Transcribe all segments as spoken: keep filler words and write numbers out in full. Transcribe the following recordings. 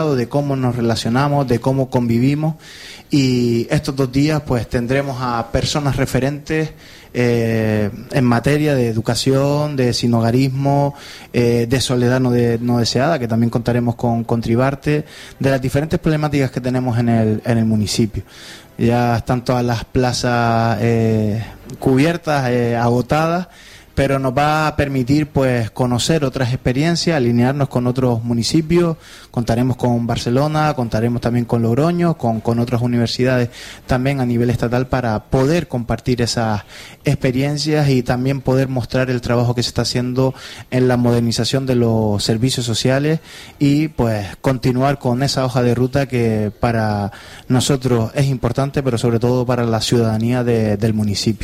de cómo nos relacionamos, de cómo convivimos, y estos dos días pues tendremos a personas referentes eh, en materia de educación, de sinhogarismo, eh, de soledad no, de, no deseada, que también contaremos con, con Tribarte, de las diferentes problemáticas que tenemos en el, en el municipio. Ya están todas las plazas eh, cubiertas, eh, agotadas, pero nos va a permitir pues conocer otras experiencias, alinearnos con otros municipios. Contaremos con Barcelona, contaremos también con Logroño, con, con otras universidades también a nivel estatal, para poder compartir esas experiencias y también poder mostrar el trabajo que se está haciendo en la modernización de los servicios sociales, y pues continuar con esa hoja de ruta que para nosotros es importante, pero sobre todo para la ciudadanía de, del municipio.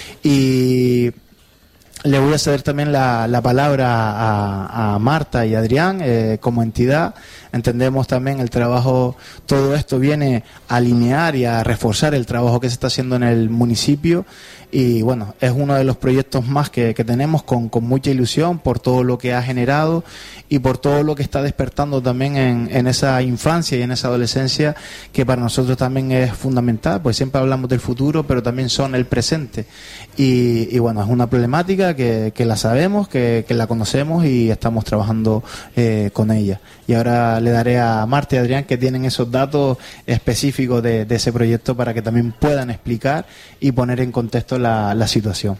Y le voy a ceder también la, la palabra a, a Marta y Adrián eh, como entidad. Entendemos también el trabajo, todo esto viene a alinear y a reforzar el trabajo que se está haciendo en el municipio, y bueno, es uno de los proyectos más que, que tenemos con, con mucha ilusión por todo lo que ha generado y por todo lo que está despertando también en, en esa infancia y en esa adolescencia, que para nosotros también es fundamental, pues siempre hablamos del futuro, pero también son el presente, y, y bueno, es una problemática que, que la sabemos, que, que la conocemos y estamos trabajando eh, con ella. Y ahora le daré a Marta y Adrián, que tienen esos datos específicos de, de ese proyecto, para que también puedan explicar y poner en contexto la, la situación.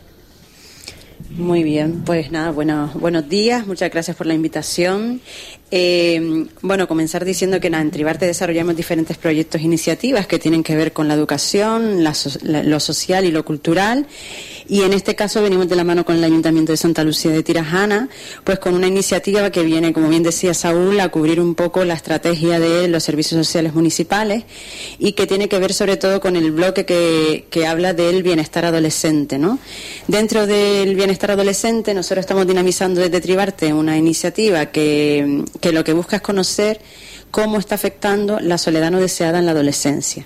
Muy bien, pues nada, bueno, buenos días, muchas gracias por la invitación. Eh, bueno, comenzar diciendo que nada, en Tribarte desarrollamos diferentes proyectos e iniciativas que tienen que ver con la educación, la, la, lo social y lo cultural, y en este caso venimos de la mano con el Ayuntamiento de Santa Lucía de Tirajana, pues con una iniciativa que viene, como bien decía Saúl, a cubrir un poco la estrategia de los servicios sociales municipales, y que tiene que ver sobre todo con el bloque que, que habla del bienestar adolescente, ¿no? Dentro del bienestar adolescente, nosotros estamos dinamizando desde Tribarte una iniciativa que, que lo que busca es conocer cómo está afectando la soledad no deseada en la adolescencia.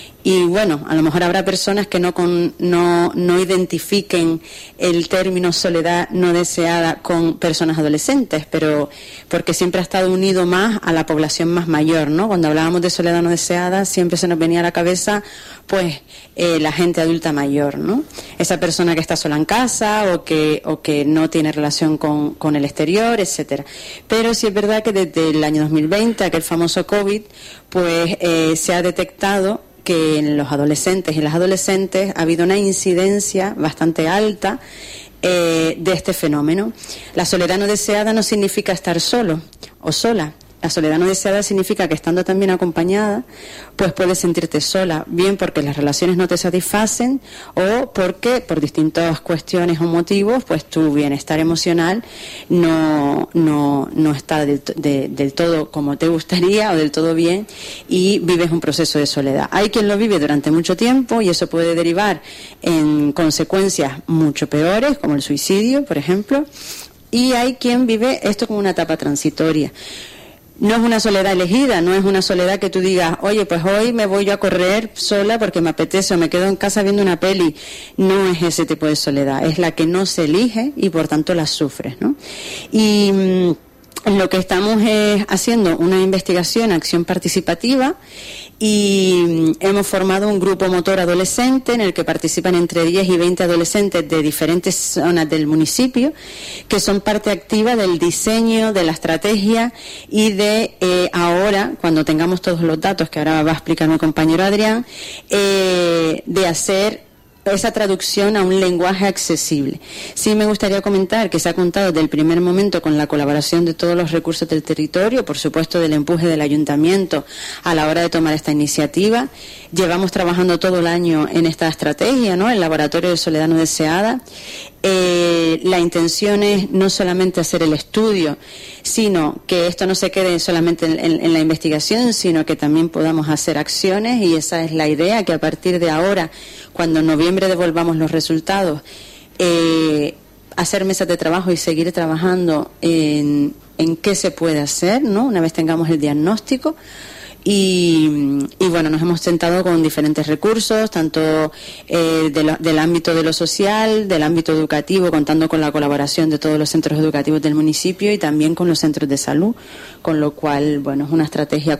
Y bueno, a lo mejor habrá personas que no, con, no, no identifiquen el término soledad no deseada con personas adolescentes, pero porque siempre ha estado unido más a la población más mayor, ¿no? Cuando hablábamos de soledad no deseada, siempre se nos venía a la cabeza pues eh, la gente adulta mayor, ¿no? Esa persona que está sola en casa o que, o que no tiene relación con, con el exterior, etcétera. Pero sí es verdad que desde el año dos mil veinte, aquel famoso COVID, pues eh, se ha detectado que en los adolescentes y las adolescentes ha habido una incidencia bastante alta eh, de este fenómeno. La soledad no deseada no significa estar solo o sola. La soledad no deseada significa que estando también acompañada, pues puedes sentirte sola, bien porque las relaciones no te satisfacen o porque por distintas cuestiones o motivos, pues tu bienestar emocional no, no, no está del, de, del todo como te gustaría o del todo bien, y vives un proceso de soledad. Hay quien lo vive durante mucho tiempo y eso puede derivar en consecuencias mucho peores, como el suicidio, por ejemplo, y hay quien vive esto como una etapa transitoria. No es una soledad elegida, no es una soledad que tú digas, oye, pues hoy me voy yo a correr sola porque me apetece o me quedo en casa viendo una peli. No es ese tipo de soledad, es la que no se elige y por tanto la sufres, ¿no? Y mmm, lo que estamos es haciendo una investigación, acción participativa, y hemos formado un grupo motor adolescente en el que participan entre diez y veinte adolescentes de diferentes zonas del municipio, que son parte activa del diseño, de la estrategia y de eh, ahora, cuando tengamos todos los datos, que ahora va a explicar mi compañero Adrián, eh, de hacer esa traducción a un lenguaje accesible. Sí me gustaría comentar que se ha contado desde el primer momento con la colaboración de todos los recursos del territorio, por supuesto del empuje del ayuntamiento a la hora de tomar esta iniciativa. Llevamos trabajando todo el año en esta estrategia, ¿no? El laboratorio de soledad no deseada. Eh, la intención es no solamente hacer el estudio, sino que esto no se quede solamente en, en, en la investigación, sino que también podamos hacer acciones, y esa es la idea, que a partir de ahora, cuando en noviembre devolvamos los resultados, eh, hacer mesas de trabajo y seguir trabajando en, en qué se puede hacer, ¿no? Una vez tengamos el diagnóstico, Y, y bueno, nos hemos sentado con diferentes recursos, tanto eh, de lo, del ámbito de lo social, del ámbito educativo, contando con la colaboración de todos los centros educativos del municipio y también con los centros de salud, con lo cual, bueno, es una estrategia